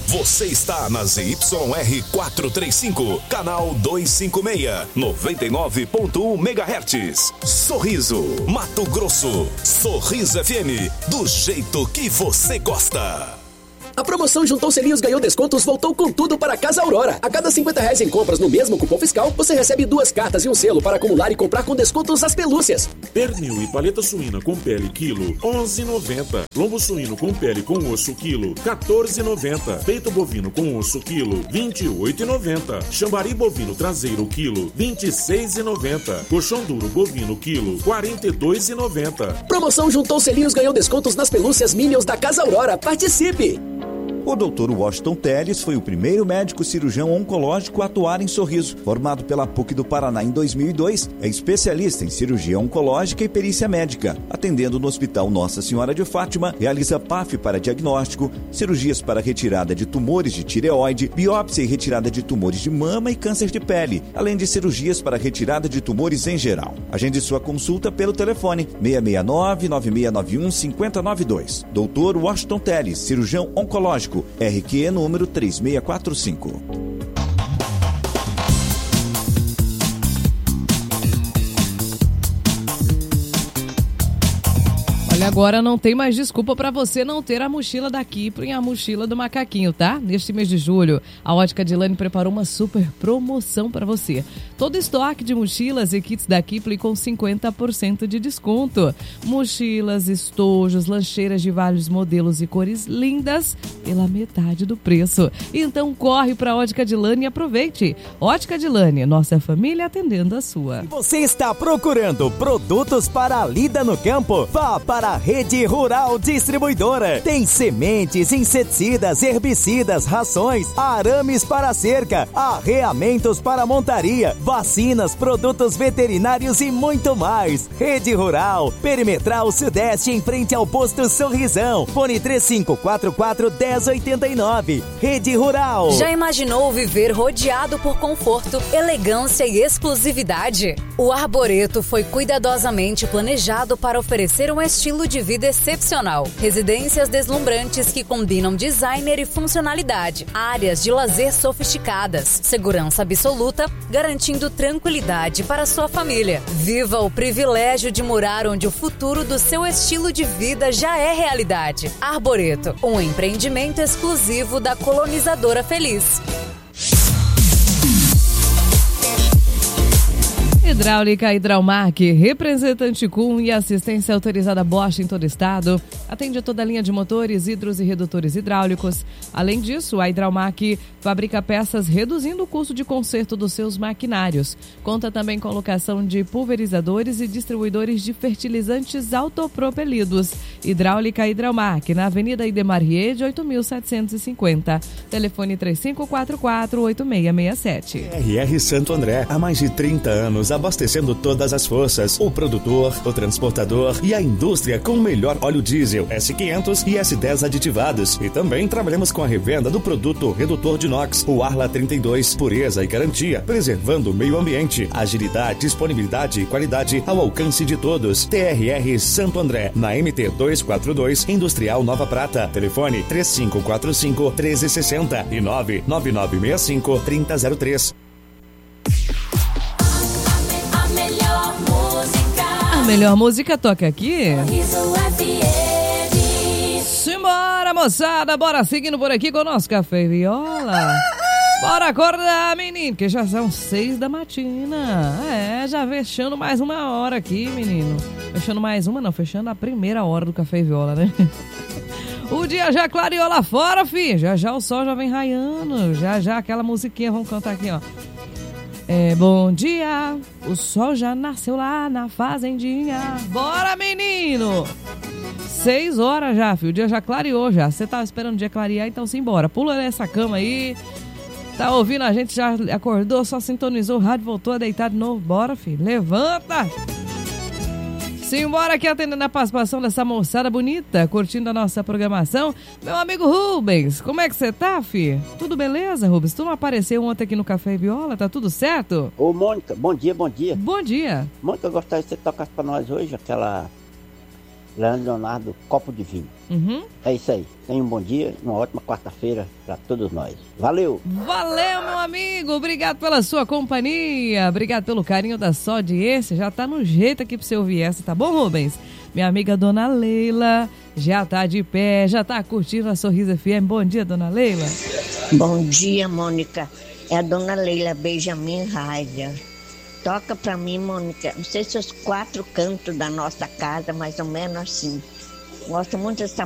Você está na ZYR 435, canal 256, 99.1 MHz. Sorriso, Mato Grosso. Sorriso FM, do jeito que você gosta. A promoção Juntou Selinhos Ganhou Descontos voltou com tudo para Casa Aurora. A cada R$50 em compras no mesmo cupom fiscal, você recebe 2 cartas e um selo para acumular e comprar com descontos as pelúcias. Pernil e paleta suína com pele quilo, R$11,90. Lombo suíno com pele com osso quilo, R$14,90. Peito bovino com osso quilo, R$28,90. Chambari bovino traseiro quilo, R$26,90. Colchão duro bovino quilo, R$42,90. Promoção Juntou Selinhos Ganhou Descontos nas pelúcias Minions da Casa Aurora. Participe! O Dr. Washington Telles foi o primeiro médico cirurgião oncológico a atuar em Sorriso. Formado pela PUC do Paraná em 2002, é especialista em cirurgia oncológica e perícia médica. Atendendo no Hospital Nossa Senhora de Fátima, realiza PAF para diagnóstico, cirurgias para retirada de tumores de tireoide, biópsia e retirada de tumores de mama e câncer de pele, além de cirurgias para retirada de tumores em geral. Agende sua consulta pelo telefone 669-9691-5092. Dr. Washington Telles, cirurgião oncológico, RQ número 3645. Olha, agora não tem mais desculpa para você não ter a mochila da Kipling e a mochila do Macaquinho, tá? Neste mês de julho, a Ótica Dilane preparou uma super promoção para você. Todo estoque de mochilas e kits da Kipling com 50% de desconto. Mochilas, estojos, lancheiras de vários modelos e cores lindas pela metade do preço. Então corre para a Ótica Dilane e aproveite. Ótica Dilane, nossa família atendendo a sua. Você está procurando produtos para a lida no campo? Vá para a Rede Rural Distribuidora. Tem sementes, inseticidas, herbicidas, rações, arames para cerca, arreamentos para montaria, vacinas, produtos veterinários e muito mais. Rede Rural, Perimetral Sudeste, em frente ao posto Sorrisão. Fone 3544-1089. Rede Rural. Já imaginou viver rodeado por conforto, elegância e exclusividade? O Arboreto foi cuidadosamente planejado para oferecer um estilo de vida excepcional. Residências deslumbrantes que combinam designer e funcionalidade. Áreas de lazer sofisticadas. Segurança absoluta, garantindo tranquilidade para sua família. Viva o privilégio de morar onde o futuro do seu estilo de vida já é realidade. Arboreto, um empreendimento exclusivo da Colonizadora Feliz. Hidráulica Hidraumac, representante Kuhn e assistência autorizada Bosch em todo o estado. Atende toda a linha de motores, hidros e redutores hidráulicos. Além disso, a Hidraumac fabrica peças reduzindo o custo de conserto dos seus maquinários. Conta também com locação de pulverizadores e distribuidores de fertilizantes autopropelidos. Hidráulica Hidraumac, na Avenida Idemar Riede, 8.750. Telefone 3544-8667. RR Santo André, há mais de 30 anos, abastecendo todas as forças, o produtor, o transportador e a indústria com o melhor óleo diesel S500 e S10 aditivados. E também trabalhamos com a revenda do produto redutor de inox, o Arla 32, pureza e garantia, preservando o meio ambiente, agilidade, disponibilidade e qualidade ao alcance de todos. TRR Santo André, na MT 242, Industrial Nova Prata. Telefone 3545-1360 e 99965-3003. A melhor música toca aqui. Simbora, moçada, bora seguindo por aqui com o nosso Café e Viola. Bora acordar, menino, que já são 6 da matina. Já fechando mais uma hora aqui, menino. Fechando mais uma, não, fechando a primeira hora do Café e Viola, né? O dia já clareou lá fora, filho. Já já o sol já vem raiando. Já já aquela musiquinha, vamos cantar aqui, ó. Bom dia, o sol já nasceu lá na fazendinha. Bora, menino! 6 horas já, filho. O dia já clareou já. Você tava esperando o dia clarear, então simbora. Pula nessa cama aí. Tá ouvindo a gente, já acordou, só sintonizou o rádio, voltou a deitar de novo. Bora, filho. Levanta! Simbora aqui atendendo a participação dessa moçada bonita, curtindo a nossa programação. Meu amigo Rubens, como é que você tá, fi? Tudo beleza, Rubens? Tu não apareceu ontem aqui no Café e Viola, tá tudo certo? Ô, Mônica, bom dia, bom dia. Bom dia. Mônica, eu gostaria que você tocasse pra nós hoje Leonardo Copo de Vinho. É isso aí. Tenha um bom dia, uma ótima quarta-feira para todos nós. Valeu! Valeu, meu amigo! Obrigado pela sua companhia. Obrigado pelo carinho da sua audiência. Já tá no jeito aqui pra você ouvir essa, tá bom, Rubens? Minha amiga Dona Leila já tá de pé, já tá curtindo a Sorriso FM. Bom dia, Dona Leila. Bom dia, Mônica. É a Dona Leila Benjamin Raider. Toca pra mim, Mônica, não sei se os 4 cantos da nossa casa, mais ou menos assim. Gosto muito dessa